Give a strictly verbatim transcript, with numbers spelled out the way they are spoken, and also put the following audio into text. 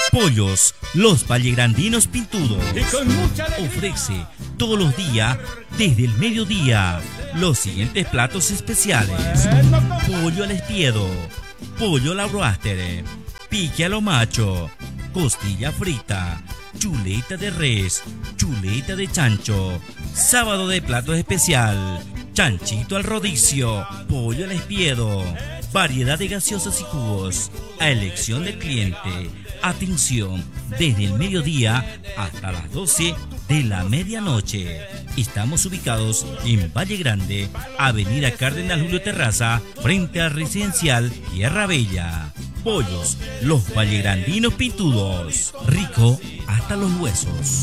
Pollos Los Vallegrandinos Pintudos. Ofrece todos los días desde el mediodía los siguientes platos especiales: pollo al espiedo, pollo a la broastere, pique a lo macho, costilla frita, chuleta de res, chuleta de chancho. Sábado de platos especial: chanchito al rodicio, pollo al espiedo, variedad de gaseosas y jugos a elección del cliente. Atención, desde el mediodía hasta las doce de la medianoche. Estamos ubicados en Valle Grande, Avenida Cardenal Julio Terraza, frente al residencial Tierra Bella. Pollos Los Vallegrandinos Pintudos. Rico hasta los huesos.